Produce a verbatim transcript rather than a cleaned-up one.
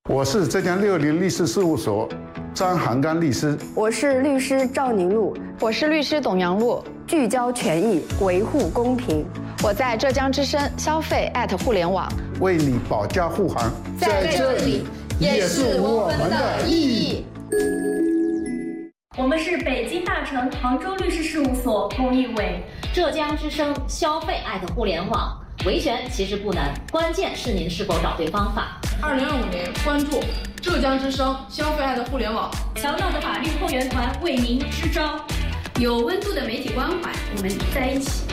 我是浙江六零律师事务所张航刚律师， 我是律师赵宁露， 我是律师董阳露， 聚焦权益，维护公平。 我在浙江之声消费@互联网为你保驾护航， 在这里也是我们的意义。 我们是北京大成杭州律师事务所公益委， 浙江之声消费@互联网。维权其实不难，关键是您是否找对方法。 二零二五年，关注浙江之声消费@互联网， 乔闹的法律后援团为您支招， 有温度的媒体关怀，我们在一起。